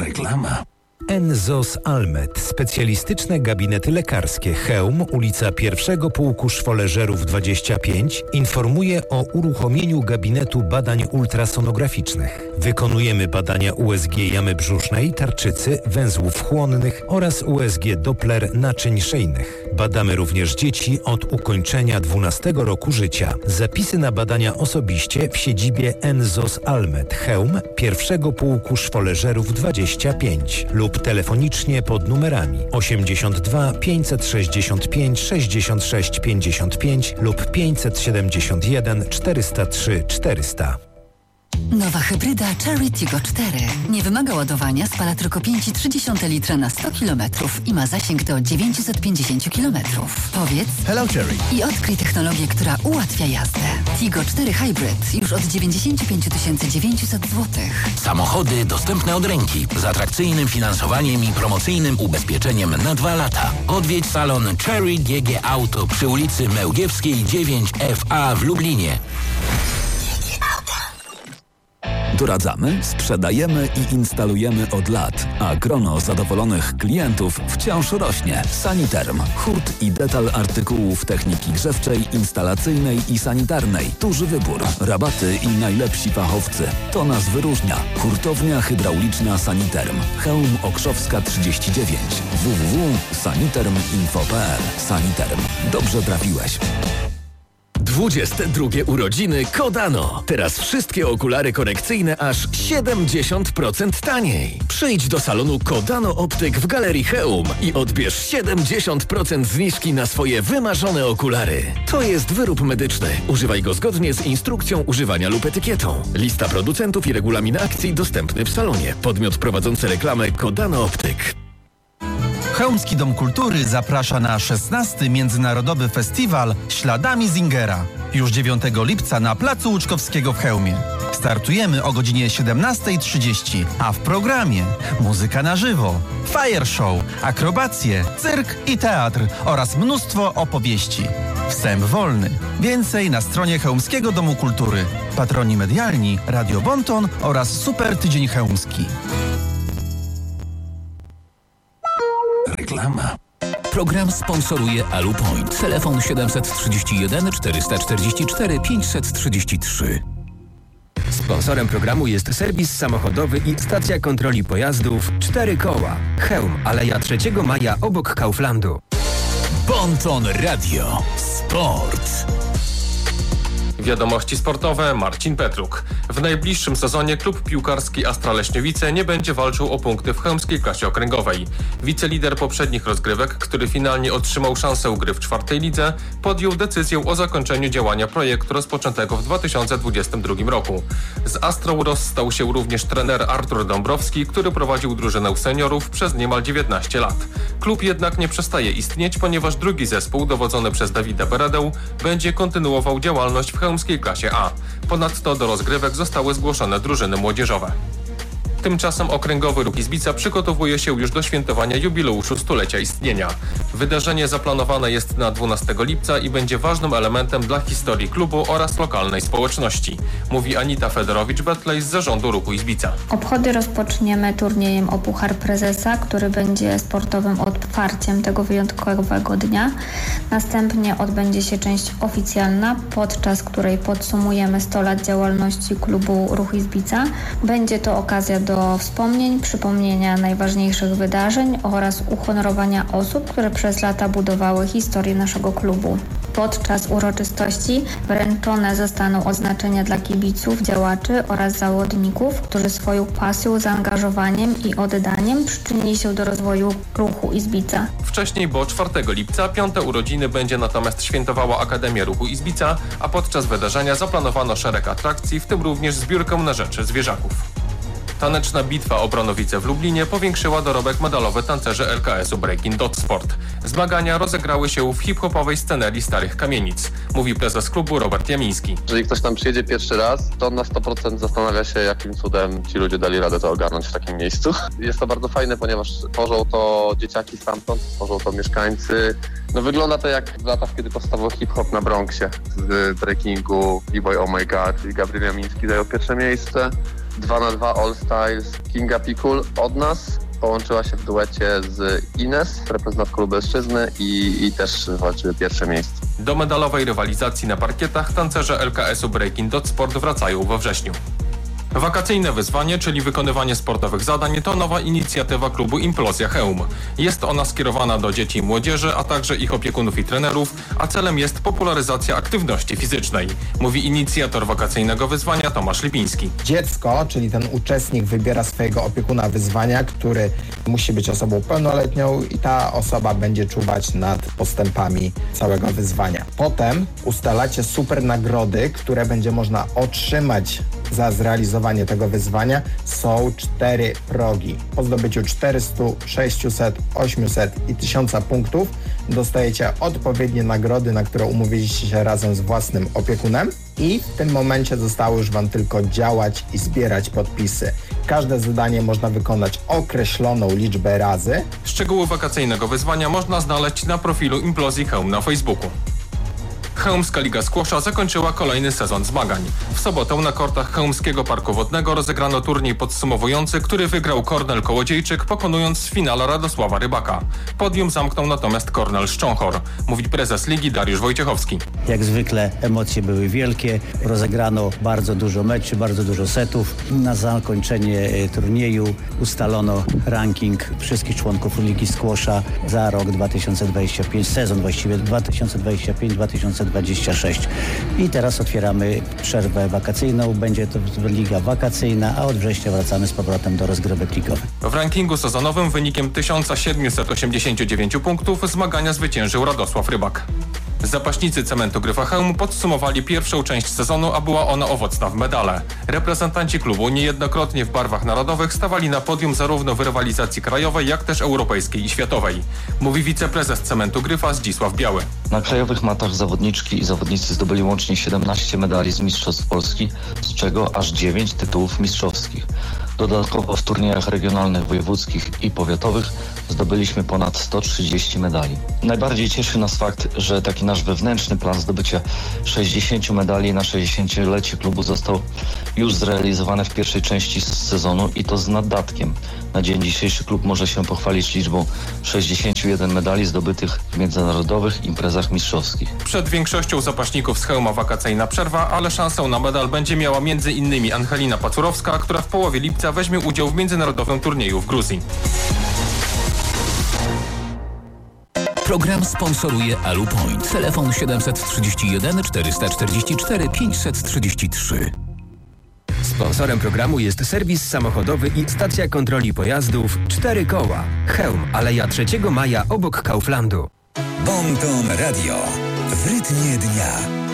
Reklama. NZOS Almet. Specjalistyczne gabinety lekarskie. Chełm, ulica 1 Pułku Szwoleżerów 25 informuje o uruchomieniu gabinetu badań ultrasonograficznych. Wykonujemy badania USG jamy brzusznej, tarczycy, węzłów chłonnych oraz USG Doppler naczyń szyjnych. Badamy również dzieci od ukończenia 12 roku życia. Zapisy na badania osobiście w siedzibie NZOS Almet. Chełm 1 Pułku Szwoleżerów 25 lub telefonicznie pod numerami 82 565 66 55 lub 571 403 400. Nowa hybryda Chery Tiggo 4 nie wymaga ładowania, spala tylko 5,3 litra na 100 km i ma zasięg do 950 km. Powiedz Hello Chery i odkryj technologię, która ułatwia jazdę. Tiggo 4 Hybrid już od 95 900 zł. Samochody dostępne od ręki, z atrakcyjnym finansowaniem i promocyjnym ubezpieczeniem na 2 lata. Odwiedź salon Chery GG Auto przy ulicy Mełgiewskiej 9FA w Lublinie. Doradzamy, sprzedajemy i instalujemy od lat, a grono zadowolonych klientów wciąż rośnie. Saniterm. Hurt i detal artykułów techniki grzewczej, instalacyjnej i sanitarnej. Duży wybór, rabaty i najlepsi fachowcy. To nas wyróżnia. Hurtownia hydrauliczna Saniterm. Chełm Okrzowska 39. www.saniterm.info.pl. Saniterm. Dobrze trafiłeś. 22 urodziny Kodano. Teraz wszystkie okulary korekcyjne aż 70% taniej. Przyjdź do salonu Kodano Optyk w Galerii Chełm i odbierz 70% zniżki na swoje wymarzone okulary. To jest wyrób medyczny. Używaj go zgodnie z instrukcją używania lub etykietą. Lista producentów i regulamin akcji dostępny w salonie. Podmiot prowadzący reklamę Kodano Optyk. Chełmski Dom Kultury zaprasza na 16. Międzynarodowy Festiwal Śladami Zingera. Już 9 lipca na Placu Łuczkowskiego w Chełmie. Startujemy o godzinie 17:30, a w programie muzyka na żywo, fire show, akrobacje, cyrk i teatr oraz mnóstwo opowieści. Wstęp wolny. Więcej na stronie Chełmskiego Domu Kultury. Patroni medialni Radio Bonton oraz Super Tydzień Chełmski. Reklama. Program sponsoruje Alupoint. Telefon 731 444 533. Sponsorem programu jest serwis samochodowy i stacja kontroli pojazdów 4 koła. Chełm, Aleja 3 Maja obok Kauflandu. Bonton Radio. Sport. Wiadomości sportowe, Marcin Petruk. W najbliższym sezonie klub piłkarski Astra Leśniowice nie będzie walczył o punkty w chełmskiej klasie okręgowej. Wicelider poprzednich rozgrywek, który finalnie otrzymał szansę gry w 4. lidze, podjął decyzję o zakończeniu działania projektu rozpoczętego w 2022 roku. Z Astrą rozstał się również trener Artur Dąbrowski, który prowadził drużynę seniorów przez niemal 19 lat. Klub jednak nie przestaje istnieć, ponieważ drugi zespół, dowodzony przez Dawida Beredę, będzie kontynuował działalność w chełmskiej klasie A. Ponadto do rozgrywek zostały zgłoszone drużyny młodzieżowe. Tymczasem okręgowy Ruch Izbica przygotowuje się już do świętowania jubileuszu 100-lecia istnienia. Wydarzenie zaplanowane jest na 12 lipca i będzie ważnym elementem dla historii klubu oraz lokalnej społeczności, mówi Anita Federowicz-Betlej z zarządu Ruchu Izbica. Obchody rozpoczniemy turniejem o Puchar Prezesa, który będzie sportowym otwarciem tego wyjątkowego dnia. Następnie odbędzie się część oficjalna, podczas której podsumujemy 100 lat działalności klubu Ruch Izbica. Będzie to okazja do wspomnień, przypomnienia najważniejszych wydarzeń oraz uhonorowania osób, które przez lata budowały historię naszego klubu. Podczas uroczystości wręczone zostaną odznaczenia dla kibiców, działaczy oraz zawodników, którzy swoją pasją, zaangażowaniem i oddaniem przyczynili się do rozwoju Ruchu Izbica. Wcześniej, bo 4 lipca, 5. urodziny będzie natomiast świętowała Akademia Ruchu Izbica, a podczas wydarzenia zaplanowano szereg atrakcji, w tym również zbiórkę na rzecz zwierzaków. Taneczna bitwa o Bronowice w Lublinie powiększyła dorobek medalowy tancerzy LKS-u Breaking Dot Sport. Zmagania rozegrały się w hip-hopowej scenerii Starych Kamienic, mówi prezes klubu Robert Jamiński. Jeżeli ktoś tam przyjedzie pierwszy raz, to na 100% zastanawia się, jakim cudem ci ludzie dali radę to ogarnąć w takim miejscu. Jest to bardzo fajne, ponieważ tworzą to dzieciaki stamtąd, tworzą to mieszkańcy. No wygląda to jak w latach, kiedy powstawał hip-hop na Bronxie. Z breakingu B-Boy Oh My God i Gabriel Jamiński zajął pierwsze miejsce. 2x2 All Styles Kinga Pikul od nas połączyła się w duecie z Ines, reprezentantką Lubelszczyzny i też walczyły pierwsze miejsce. Do medalowej rywalizacji na parkietach tancerze LKS-u Breaking Dot Sport wracają we wrześniu. Wakacyjne wyzwanie, czyli wykonywanie sportowych zadań, to nowa inicjatywa klubu Implozja Chełm. Jest ona skierowana do dzieci i młodzieży, a także ich opiekunów i trenerów, a celem jest popularyzacja aktywności fizycznej, mówi inicjator wakacyjnego wyzwania Tomasz Lipiński. Dziecko, czyli ten uczestnik, wybiera swojego opiekuna wyzwania, który musi być osobą pełnoletnią i ta osoba będzie czuwać nad postępami całego wyzwania. Potem ustalacie super nagrody, które będzie można otrzymać za zrealizowanie tego wyzwania. Są 4 progi. Po zdobyciu 400, 600, 800 i 1000 punktów dostajecie odpowiednie nagrody, na które umówiliście się razem z własnym opiekunem i w tym momencie zostało już Wam tylko działać i zbierać podpisy. Każde zadanie można wykonać określoną liczbę razy. Szczegóły wakacyjnego wyzwania można znaleźć na profilu Implozji Chełm na Facebooku. Chełmska Liga Squasha zakończyła kolejny sezon zmagań. W sobotę na kortach Chełmskiego Parku Wodnego rozegrano turniej podsumowujący, który wygrał Kornel Kołodziejczyk, pokonując w finale Radosława Rybaka. Podium zamknął natomiast Kornel Szcząchor, mówi prezes ligi Dariusz Wojciechowski. Jak zwykle emocje były wielkie, rozegrano bardzo dużo meczy, bardzo dużo setów. Na zakończenie turnieju ustalono ranking wszystkich członków Ligi Squasha za rok 2025, sezon właściwie 2025-2026. I teraz otwieramy przerwę wakacyjną. Będzie to liga wakacyjna, a od września wracamy z powrotem do rozgrywek ligowych. W rankingu sezonowym wynikiem 1789 punktów zmagania zwyciężył Radosław Rybak. Zapaśnicy Cementu Gryfa Chełm podsumowali pierwszą część sezonu, a była ona owocna w medale. Reprezentanci klubu niejednokrotnie w barwach narodowych stawali na podium zarówno w rywalizacji krajowej, jak też europejskiej i światowej, mówi wiceprezes Cementu Gryfa Zdzisław Biały. Na krajowych matach zawodniczki i zawodnicy zdobyli łącznie 17 medali z Mistrzostw Polski, z czego aż 9 tytułów mistrzowskich. Dodatkowo w turniejach regionalnych, wojewódzkich i powiatowych zdobyliśmy ponad 130 medali. Najbardziej cieszy nas fakt, że taki nasz wewnętrzny plan zdobycia 60 medali na 60-lecie klubu został już zrealizowany w pierwszej części sezonu i to z naddatkiem. Na dzień dzisiejszy klub może się pochwalić liczbą 61 medali zdobytych w międzynarodowych imprezach mistrzowskich. Przed większością zapaśników z Chełma wakacyjna przerwa, ale szansę na medal będzie miała m.in. Angelina Pacurowska, która w połowie lipca weźmie udział w międzynarodowym turnieju w Gruzji. Program sponsoruje Alupoint. Telefon 731 444 533. Sponsorem programu jest serwis samochodowy i stacja kontroli pojazdów 4 koła. Chełm, Aleja 3 Maja obok Kauflandu. Bon Ton Radio. W rytmie dnia.